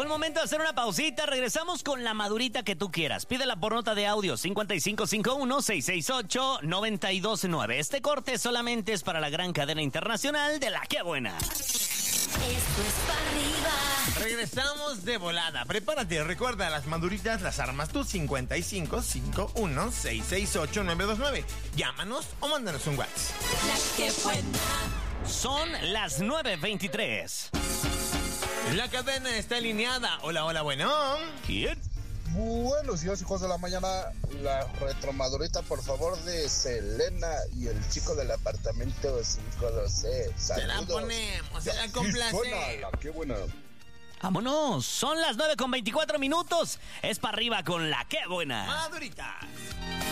Llegó el momento de hacer una pausita. Regresamos con la madurita que tú quieras. Pídela por nota de audio 5551-668-929. Este corte solamente es para la gran cadena internacional de La Qué Buena. Esto es para arriba. Regresamos de volada. Prepárate, recuerda, las maduritas las armas tú. 5551-668-929. Llámanos o mándanos un WhatsApp. La Qué Buena. Son las 9:23. La cadena está alineada. Hola, hola, bueno. ¿Quién? Buenos días, hijos de la mañana. La retromadurita, por favor, de Selena y el chico del apartamento 512. Se la Saludos. ponemos, se la Y complace. suena La Qué Buena. Vámonos, son las 9:24. Es para arriba con La Qué Buena. Maduritas.